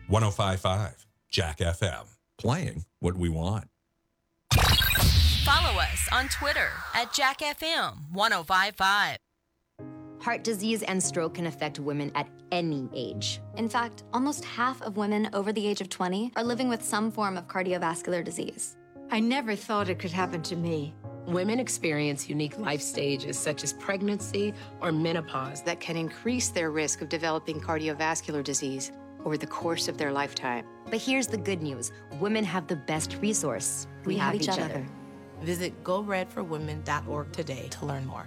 105.5 Jack FM. Playing what we want. Follow us on Twitter at JackFM1055. Heart disease and stroke can affect women at any age. In fact, almost half of women over the age of 20 are living with some form of cardiovascular disease. I never thought it could happen to me. Women experience unique life stages such as pregnancy or menopause that can increase their risk of developing cardiovascular disease over the course of their lifetime. But here's the good news. Women have the best resource. We have each other. Visit GoRedForWomen.org today to learn more.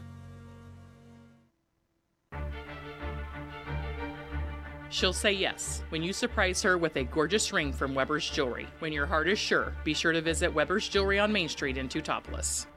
She'll say yes when you surprise her with a gorgeous ring from Weber's Jewelry. When your heart is sure, be sure to visit Weber's Jewelry on Main Street in Teutopolis.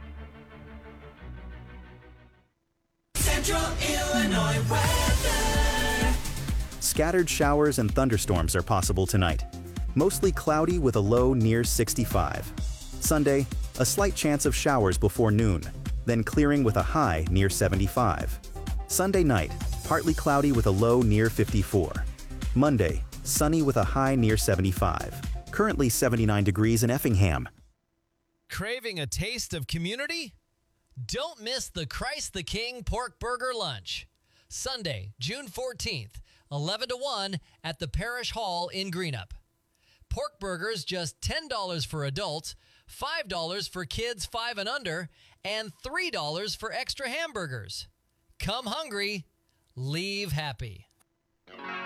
Central Illinois weather. Scattered showers and thunderstorms are possible tonight. Mostly cloudy with a low near 65. Sunday, a slight chance of showers before noon, then clearing with a high near 75. Sunday night, partly cloudy with a low near 54. Monday, sunny with a high near 75. Currently 79 degrees in Effingham. Craving a taste of community? Don't miss the Christ the King Pork Burger Lunch. Sunday, June 14th, 11 to 1 at the Parish Hall in Greenup. Pork burgers just $10 for adults, $5 for kids 5 and under, and $3 for extra hamburgers. Come hungry, leave happy.